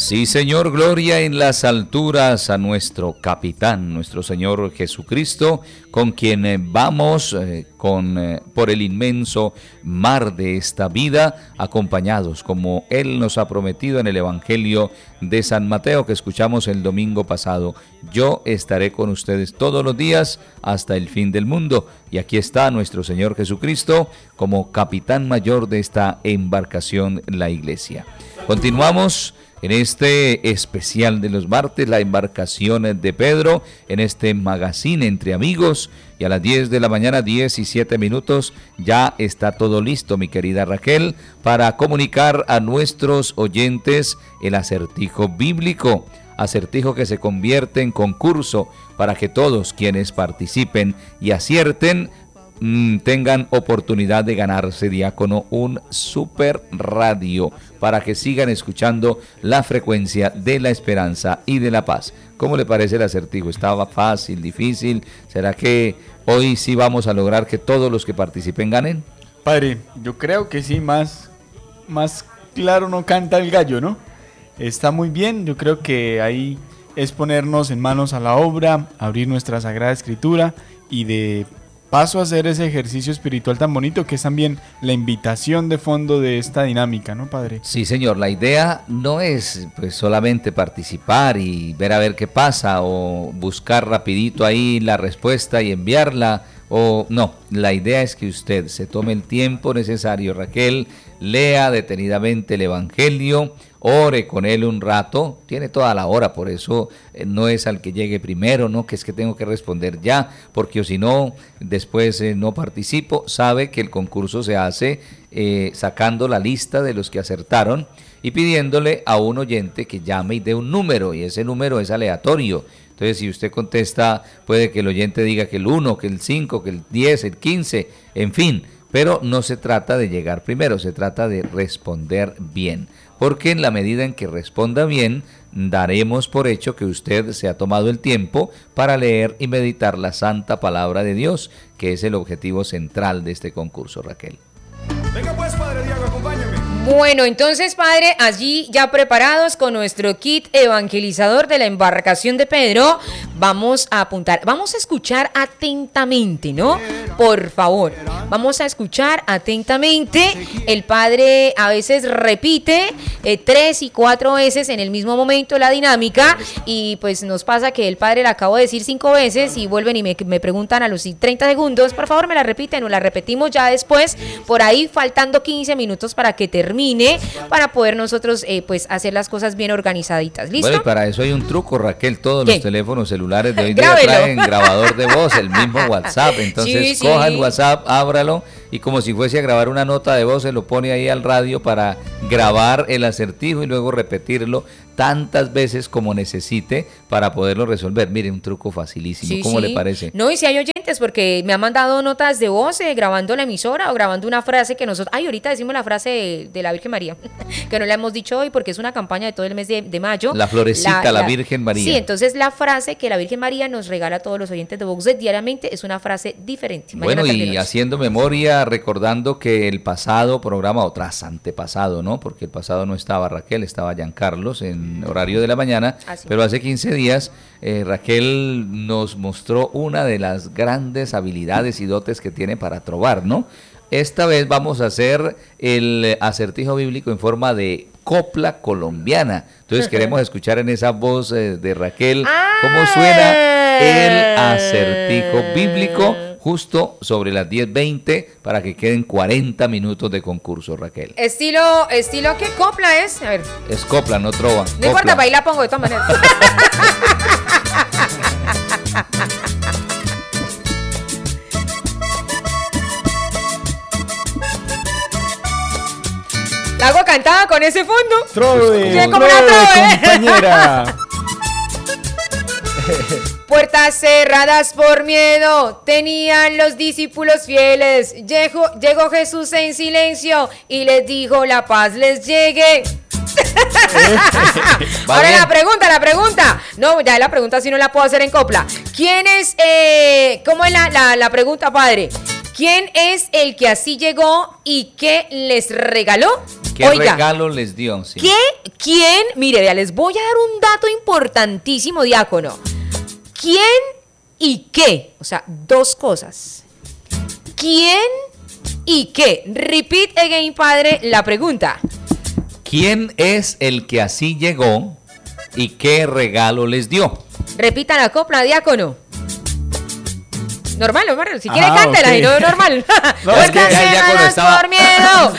Sí, Señor, gloria en las alturas a nuestro capitán, nuestro Señor Jesucristo, con quien vamos por el inmenso mar de esta vida, acompañados como Él nos ha prometido en el Evangelio de San Mateo que escuchamos el domingo pasado. Yo estaré con ustedes todos los días hasta el fin del mundo. Y aquí está nuestro Señor Jesucristo como capitán mayor de esta embarcación, la Iglesia. Continuamos en este especial de los martes, la embarcación de Pedro, en este magazine entre amigos, y a las 10 de la mañana, 17 minutos, ya está todo listo, mi querida Raquel, para comunicar a nuestros oyentes el acertijo bíblico, acertijo que se convierte en concurso para que todos quienes participen y acierten tengan oportunidad de ganarse, diácono, un super radio para que sigan escuchando la frecuencia de la esperanza y de la paz. ¿Cómo le parece el acertijo? ¿Estaba fácil, difícil? ¿Será que hoy sí vamos a lograr que todos los que participen ganen? Padre, yo creo que sí, más claro no canta el gallo, ¿no? Está muy bien, yo creo que ahí es ponernos en manos a la obra, abrir nuestra Sagrada Escritura y de paso a hacer ese ejercicio espiritual tan bonito que es también la invitación de fondo de esta dinámica, ¿no, Padre? Sí, señor, la idea no es pues solamente participar y ver a ver qué pasa o buscar rapidito ahí la respuesta y enviarla, o no, la idea es que usted se tome el tiempo necesario, Raquel, lea detenidamente el Evangelio, ore con él un rato, tiene toda la hora, por eso no es al que llegue primero, no que es que tengo que responder ya, porque si no, después no participo. Sabe que el concurso se hace sacando la lista de los que acertaron y pidiéndole a un oyente que llame y dé un número, y ese número es aleatorio. Entonces, si usted contesta, puede que el oyente diga que el 1, que el 5, que el 10, el 15, en fin, pero no se trata de llegar primero, se trata de responder bien, porque en la medida en que responda bien, daremos por hecho que usted se ha tomado el tiempo para leer y meditar la santa palabra de Dios, que es el objetivo central de este concurso, Raquel. Venga pues, Padre Diego, acompáñame. Bueno, entonces, Padre, allí ya preparados con nuestro kit evangelizador de la embarcación de Pedro, vamos a apuntar, vamos a escuchar atentamente, ¿no? Por favor, vamos a escuchar atentamente. El Padre a veces repite 3 y 4 veces en el mismo momento la dinámica, y pues nos pasa que el Padre la acabo de decir 5 veces y vuelven y me preguntan a los 30 segundos, por favor me la repiten, o la repetimos ya después, por ahí faltando 15 minutos para que termine, para poder nosotros pues hacer las cosas bien organizaditas. ¿Listo? Bueno, y para eso hay un truco, Raquel. Todos ¿Qué? Los teléfonos celulares de hoy día traen grabador de voz, el mismo WhatsApp. Entonces coja el WhatsApp, ábralo y como si fuese a grabar una nota de voz, se lo pone ahí al radio para grabar el acertijo y luego repetirlo tantas veces como necesite para poderlo resolver. Mire, un truco facilísimo. Sí, ¿Cómo sí. le parece? No, y si hay oyentes, porque me han mandado notas de voz grabando la emisora o grabando una frase que nosotros... Ay, ahorita decimos la frase de la Virgen María, que no la hemos dicho hoy porque es una campaña de todo el mes de mayo. La florecita, la Virgen María. Sí, entonces la frase que la Virgen María nos regala a todos los oyentes de Vox diariamente es una frase diferente. Bueno, y haciendo memoria, recordando que el pasado programa, o tras antepasado, ¿no? Porque el pasado no estaba Raquel, estaba Giancarlos en horario de la mañana, pero hace 15 días Raquel nos mostró una de las grandes habilidades y dotes que tiene para trovar, ¿no? Esta vez vamos a hacer el acertijo bíblico en forma de copla colombiana. Entonces queremos escuchar en esa voz de Raquel cómo suena el acertijo bíblico justo sobre las 10:20 para que queden 40 minutos de concurso, Raquel. Estilo ¿qué copla es? A ver. Es copla, no trova. No importa, para ahí la pongo de todas maneras. La hago cantada con ese fondo. Trove, compañera. Puertas cerradas por miedo tenían los discípulos fieles. Llegó Jesús en silencio y les dijo: la paz les llegue. Ahora bien. la pregunta. No, ya la pregunta sí no la puedo hacer en copla. ¿Quién es, cómo es la pregunta, Padre? ¿Quién es el que así llegó y qué les regaló? ¿Qué regalo les dio? Sí. ¿Quién? Mire, vea, les voy a dar un dato importantísimo, diácono. ¿Quién y qué? O sea, dos cosas. ¿Quién y qué? Repeat again, padre, la pregunta. ¿Quién es el que así llegó y qué regalo les dio? Repita la copla, diácono. Normal. Si quiere, cántela, ok. y no normal. No, es que ya el diácono estaba- por miedo.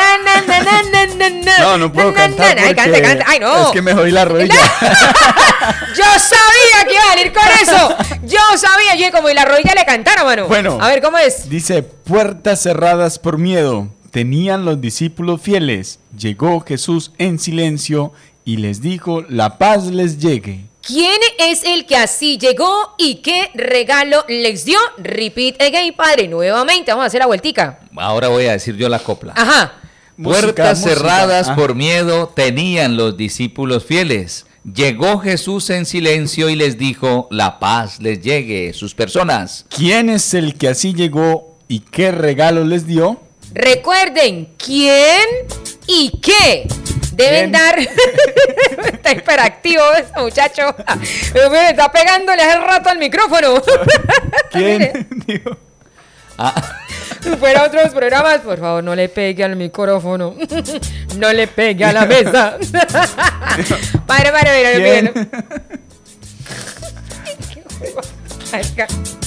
No puedo cantar Ay, porque cante. Ay, no. es que me jodí la rodilla. Yo sabía que iba a salir con eso. Yo sabía. Yo como y la rodilla le cantara, mano. Bueno. A ver, ¿cómo es? Dice, puertas cerradas por miedo tenían los discípulos fieles. Llegó Jesús en silencio y les dijo, la paz les llegue. ¿Quién es el que así llegó y qué regalo les dio? Repeat again, padre. Nuevamente, vamos a hacer la vueltica. Ahora voy a decir yo la copla. Ajá. Puertas Música. cerradas Ah. por miedo tenían los discípulos fieles. Llegó Jesús en silencio y les dijo, la paz les llegue, sus personas. ¿Quién es el que así llegó y qué regalo les dio? Recuerden, ¿quién y qué? Deben ¿Quién? dar... Está hiperactivo ese muchacho. Me está pegándole hace rato al micrófono. Mire. ¿Quién? Digo, Si fuera otros programas, por favor, no le pegue al micrófono. No le pegue a la mesa. Padre, mira, ¿quién? mira.